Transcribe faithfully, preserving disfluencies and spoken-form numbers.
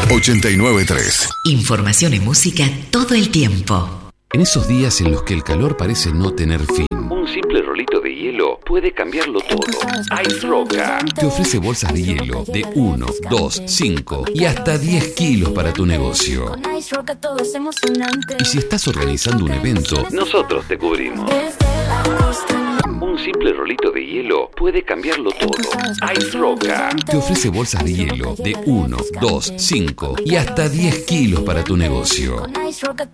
ochenta y nueve punto tres. Información y música todo el tiempo. En esos días en los que el calor parece no tener fin, un simple rolito de hielo puede cambiarlo todo. Ice Roca te ofrece bolsas de hielo de uno, dos, cinco y hasta diez kilos para tu negocio. Y si estás organizando un evento, nosotros te cubrimos. Un simple rolito de hielo puede cambiarlo todo. Ice Roca te ofrece bolsas de hielo de uno, dos, cinco y hasta diez kilos para tu negocio.